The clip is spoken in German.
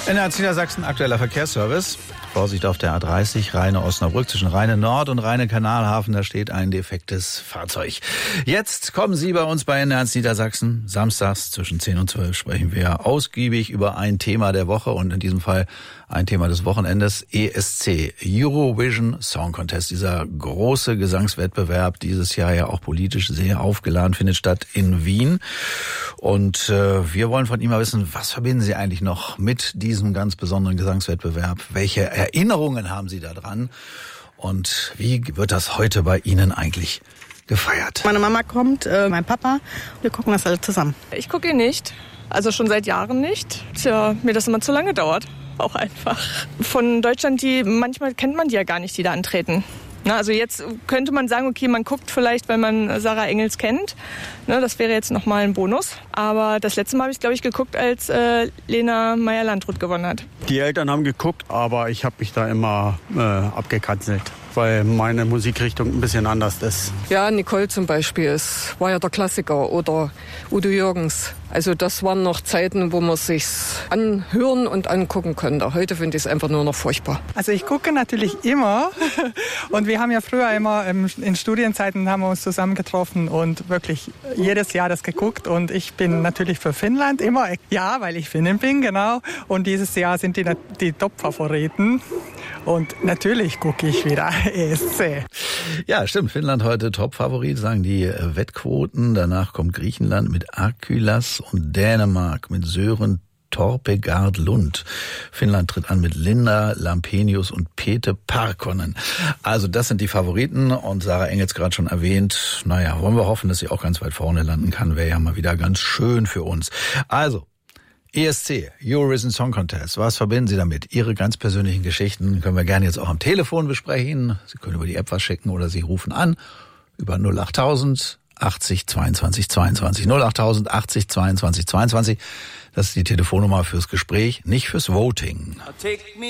NRZ Niedersachsen, aktueller Verkehrsservice. Vorsicht auf der A30, Rheine-Osnabrück, zwischen Rheine-Nord und Rheine-Kanalhafen, da steht ein defektes Fahrzeug. Jetzt kommen Sie bei uns bei NRZ Niedersachsen. Samstags zwischen 10 und 12 sprechen wir ausgiebig über ein Thema der Woche und in diesem Fall ein Thema des Wochenendes, ESC, Eurovision Song Contest. Dieser große Gesangswettbewerb, dieses Jahr ja auch politisch sehr aufgeladen, findet statt in Wien. Und wir wollen von ihm mal wissen, was verbinden Sie eigentlich noch mit diesem ganz besonderen Gesangswettbewerb? Welche Erinnerungen haben Sie da dran? Und wie wird das heute bei Ihnen eigentlich gefeiert? Meine Mama kommt, mein Papa, wir gucken das alle zusammen. Ich gucke ihn nicht, also schon seit Jahren nicht. Tja, mir das immer zu lange dauert, auch einfach. Von Deutschland, manchmal kennt man die ja gar nicht, die da antreten. Na, also jetzt könnte man sagen, okay, man guckt vielleicht, weil man Sarah Engels kennt. Ne, das wäre jetzt nochmal ein Bonus. Aber das letzte Mal habe ich, glaube ich, geguckt, als Lena Meyer-Landrut gewonnen hat. Die Eltern haben geguckt, aber ich habe mich da immer abgekanzelt, weil meine Musikrichtung ein bisschen anders ist. Ja, Nicole zum Beispiel war ja der Klassiker, oder Udo Jürgens. Also das waren noch Zeiten, wo man sich's anhören und angucken konnte. Heute finde ich es einfach nur noch furchtbar. Also ich gucke natürlich immer und wir haben ja früher immer in Studienzeiten haben wir uns zusammengetroffen und wirklich jedes Jahr das geguckt und ich bin natürlich für Finnland immer, ja, weil ich Finnin bin, genau. Und dieses Jahr sind die Top-Favoriten. Und natürlich gucke ich wieder ESC. Ja, stimmt. Finnland heute Top-Favorit, sagen die Wettquoten. Danach kommt Griechenland mit Akylas und Dänemark mit Sören Torpegaard Lund. Finnland tritt an mit Linda Lampenius und Pete Parkkonen. Also das sind die Favoriten und Sarah Engels gerade schon erwähnt. Naja, wollen wir hoffen, dass sie auch ganz weit vorne landen kann. Wäre ja mal wieder ganz schön für uns. Also, ESC, Eurovision Song Contest. Was verbinden Sie damit? Ihre ganz persönlichen Geschichten können wir gerne jetzt auch am Telefon besprechen. Sie können über die App was schicken oder Sie rufen an über 08000 80 22 22. 08000 80 22 22. Das ist die Telefonnummer fürs Gespräch, nicht fürs Voting.